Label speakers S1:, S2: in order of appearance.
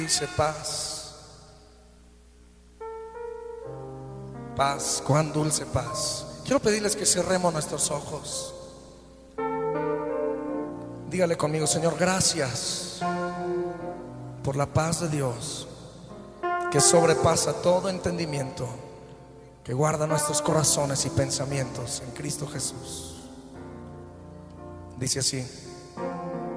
S1: dice paz, paz, cuán dulce paz. Quiero pedirles que cerremos nuestros ojos. Dígale conmigo: Señor, gracias por la paz de Dios que sobrepasa todo entendimiento, que guarda nuestros corazones y pensamientos en Cristo Jesús. Dice así: